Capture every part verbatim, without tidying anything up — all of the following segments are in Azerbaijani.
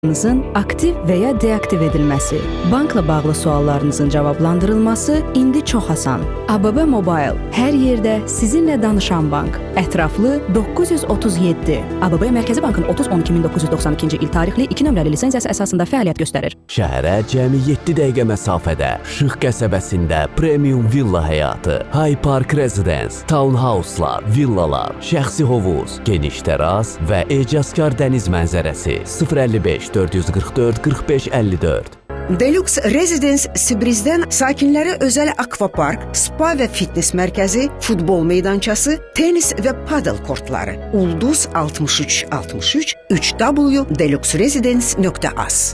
aktiv və ya deaktiv edilməsi, bankla bağlı suallarınızın cavablandırılması indi çox asan. A B B Mobile, hər yerdə sizinlə danışan bank. Ətraflı doqquz yüz otuz yeddi. A B B Mərkəzi Bankın otuz on iki min doqquz yüz doxsan ikinci il tarixli iki nömrəli lisenziyası əsasında fəaliyyət göstərir. Şəhərə cəmi yeddi dəqiqə məsafədə, Şıx qəsəbəsində premium villa həyatı, High Park Residence, townhouse'lar, villalar, şəxsi hovuz, geniş teras və ecazkar dəniz mənzərəsi. sıfır əlli beş dörd yüz qırx dörd qırx beş əlli dörd. Deluxe Residence Sibrizdən sakinlərə özəl akvapark, spa və fitness mərkəzi, futbol meydançası, tenis və padel kortları. Ulduz altmış üç altmış üç üç w deluxe residence nöqtə az.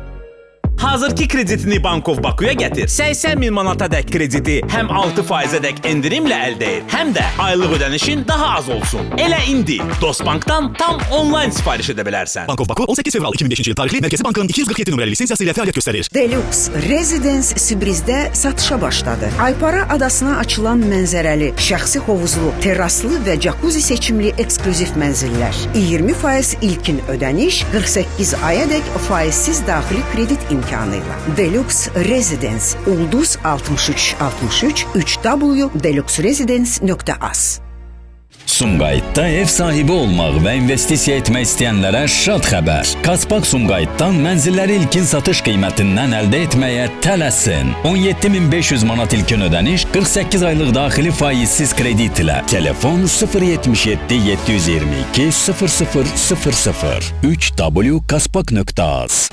Hazırki kreditini Bankov Bakuya gətir. səksən min manatadək krediti həm altı faizədək endirimlə əldə et, həm də aylıq ödənişin daha az olsun. Elə indi Dostbankdan tam onlayn sifariş edə bilərsən. Bankov Baku on səkkiz fevral iki min beşinci il tarixli Mərkəzi Bankın iki yüz qırx yeddi nömrəli lisensiyası ilə fəaliyyət göstərir. Deluxe Residence Sibrizdə satışa başladı. Aypara adasına açılan mənzərəli, şəxsi hovuzlu, terraslı və jacuzzi seçimli eksklüziv mənzillər. iyirmi faiz ilkin ödəniş, qırx səkkiz ayadək faizsiz daxili kredit imkanı. Deluxe Residence, Ulduz altmış üç altmış üç üç w deluxe residence nöqtə az. Sumqayıtda ev sahibi olmaq və investisiya etmək istəyənlərə şad xəbər. Kaspak Sumqayıtdan mənzilləri ilkin satış qiymətindən əldə etməyə tələsin. on yeddi min beş yüz manat ilkin ödəniş, qırx səkkiz aylıq daxili faizsiz kredit ilə. Telefon sıfır yetmiş yeddi yeddi yüz iyirmi iki sıfır sıfır sıfır sıfır üç w kaspak nöqtə az.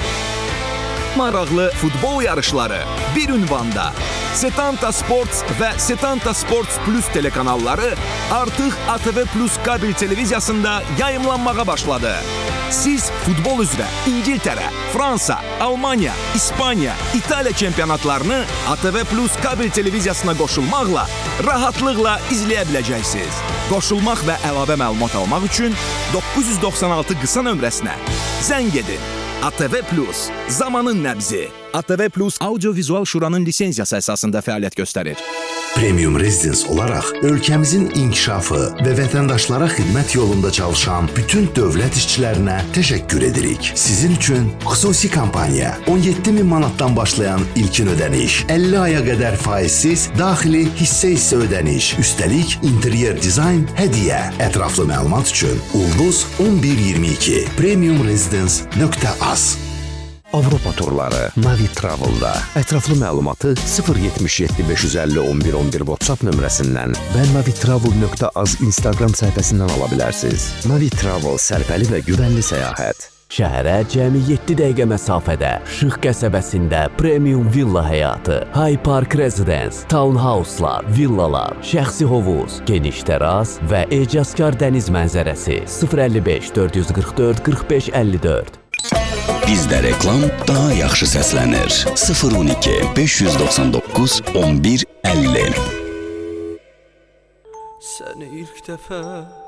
Maraqlı futbol yarışları bir ünvanda. Setanta Sports və Setanta Sports Plus telekanalları artıq A T V Plus kabel televiziyasında yayımlanmağa başladı. Siz futbol üzrə İngiltərə, Fransa, Almanya, İspaniya, İtaliya çempionatlarını A T V Plus kabel televiziyasına qoşulmaqla rahatlıqla izləyə biləcəksiniz. Qoşulmaq və əlavə məlumat almaq üçün doqquz yüz doxsan altı qısa nömrəsinə zəng edin. A T V Plus, zamanın nəbzi. A T V Plus Audio-Vizual Şuranın lisenziyası əsasında fəaliyyət göstərir. Premium Residence olaraq ölkəmizin inkişafı və vətəndaşlara xidmət yolunda çalışan bütün dövlət işçilərinə təşəkkür edirik. Sizin üçün xüsusi kampaniya, on yeddi min manatdan başlayan ilkin ödəniş, əlli aya qədər faizsiz daxili hissə-hissə ödəniş, üstəlik interyer dizayn hədiyyə. Ətraflı məlumat üçün Ulduz on bir iyirmi iki premium residence nöqtə az. Avropa turları Navi Travel'da. Ətraflı məlumatı sıfır yetmiş yeddi beş yüz əlli on bir on bir WhatsApp nömrəsindən və navitravel nöqtə az Instagram səhifəsindən ala bilərsiniz. Navi Travel sərfəli və güvənli səyahət. Şəhərə cəmi yeddi dəqiqə məsafədə, Şıx qəsəbəsində premium villa həyatı, High Park Residence, townhouse'lar, villalar, şəxsi hovuz, geniş teras və ecazkar dəniz mənzərəsi. sıfır əlli beş dörd yüz qırx dörd qırx beş əlli dörd. Bizdə reklam daha yaxşı səslənir. sıfır on iki beş yüz doxsan doqquz on bir əlli. Səni ilk dəfə